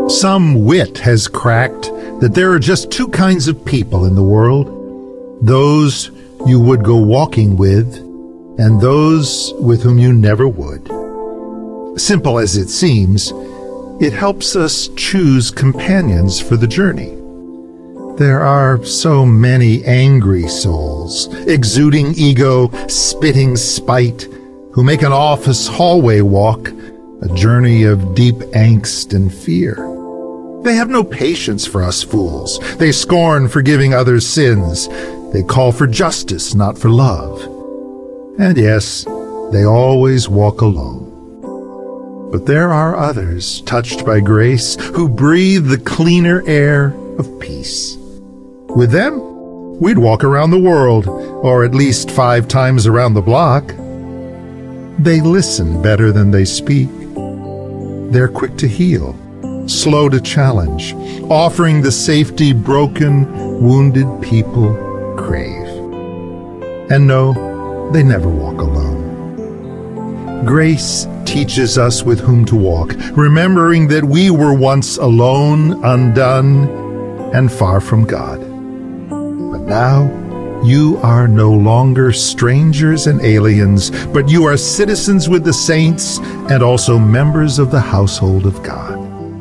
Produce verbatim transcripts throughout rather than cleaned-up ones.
Some wit has cracked that there are just two kinds of people in the world: those you would go walking with, and those with whom you never would. Simple as it seems, it helps us choose companions for the journey. There are so many angry souls, exuding ego, spitting spite, who make an office hallway walk a journey of deep angst and fear. They have no patience for us fools. They scorn forgiving others' sins. They call for justice, not for love. And yes, they always walk alone. But there are others touched by grace who breathe the cleaner air of peace. With them, we'd walk around the world, or at least five times around the block. They listen better than they speak. They're quick to heal, slow to challenge, offering the safety broken, wounded people crave. And no, they never walk alone. Grace teaches us with whom to walk, remembering that we were once alone, undone, and far from God. But now, you are no longer strangers and aliens, but you are citizens with the saints and also members of the household of God.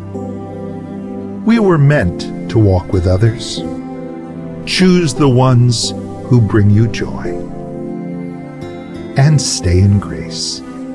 We were meant to walk with others. Choose the ones who bring you joy. And stay in grace.